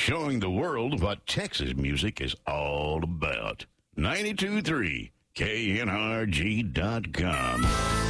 showing the world what Texas music is all about. 92.3 KNRG.com.